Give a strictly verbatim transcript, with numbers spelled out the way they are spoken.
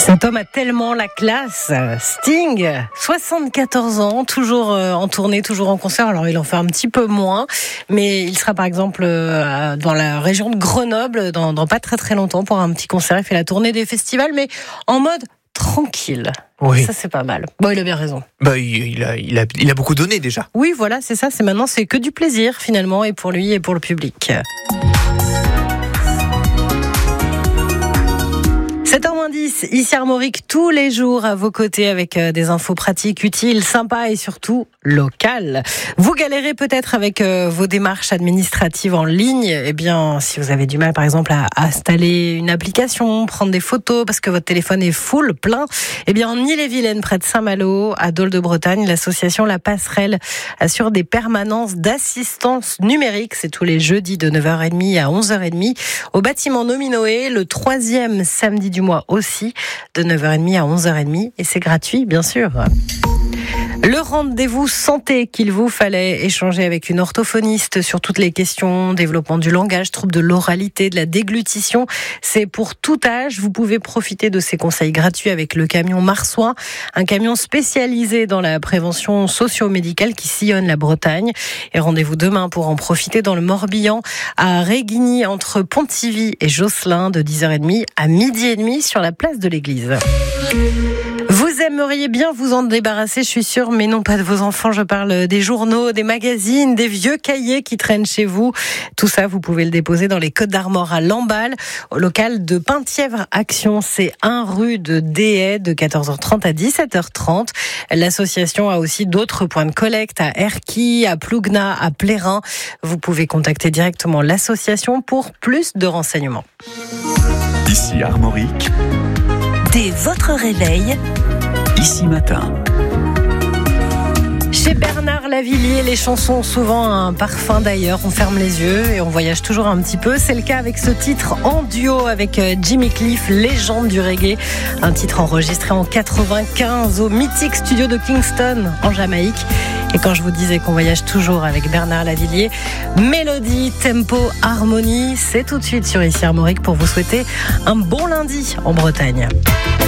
Cet homme a tellement la classe. Sting, soixante-quatorze ans, toujours en tournée, toujours en concert. Alors il en fait un petit peu moins, mais il sera par exemple dans la région de Grenoble dans, dans pas très très longtemps pour un petit concert. Il fait la tournée des festivals, mais en mode tranquille. Oui. Ça c'est pas mal. Bon, il a bien raison. Bah, il, il, a, il, a, il a beaucoup donné déjà. Oui, voilà, c'est ça. C'est maintenant, c'est que du plaisir finalement, et pour lui et pour le public. sept heures moins dix, ici Armorique, tous les jours à vos côtés avec des infos pratiques, utiles, sympas et surtout locales. Vous galérez peut-être avec vos démarches administratives en ligne. Eh bien, si vous avez du mal, par exemple, à installer une application, prendre des photos parce que votre téléphone est full, plein, eh bien, en Ille-et-Vilaine, près de Saint-Malo, à Dole-de-Bretagne, l'association La Passerelle assure des permanences d'assistance numérique. C'est tous les jeudis de neuf heures trente à onze heures trente au bâtiment Nominoé, le troisième samedi du mois aussi, de neuf heures trente à onze heures trente, et c'est gratuit, bien sûr. Le rendez-vous santé qu'il vous fallait, échanger avec une orthophoniste sur toutes les questions, développement du langage, troubles de l'oralité, de la déglutition, c'est pour tout âge. Vous pouvez profiter de ces conseils gratuits avec le camion Marsouin, un camion spécialisé dans la prévention socio-médicale qui sillonne la Bretagne. Et rendez-vous demain pour en profiter dans le Morbihan, à Réguigny, entre Pontivy et Josselin, de dix heures trente à midi et demi sur la place de l'église. Vous aimeriez bien vous en débarrasser, je suis sûre, mais non pas de vos enfants. Je parle des journaux, des magazines, des vieux cahiers qui traînent chez vous. Tout ça, vous pouvez le déposer dans les Côtes d'Armor à Lamballe, au local de Penthièvre Action. C'est un rue de Déhay, de quatorze heures trente à dix-sept heures trente. L'association a aussi d'autres points de collecte à Erquy, à Plougna, à Plérin. Vous pouvez contacter directement l'association pour plus de renseignements. Ici Armorique. Dès votre réveil, Ici Matin. Chez Bernard Lavilliers, les chansons ont souvent un parfum d'ailleurs. On ferme les yeux et on voyage toujours un petit peu. C'est le cas avec ce titre en duo avec Jimmy Cliff, légende du reggae. Un titre enregistré en quatre-vingt-quinze au mythique studio de Kingston en Jamaïque. Et quand je vous disais qu'on voyage toujours avec Bernard Lavilliers, mélodie, tempo, harmonie, c'est tout de suite sur Ici Armorique pour vous souhaiter un bon lundi en Bretagne.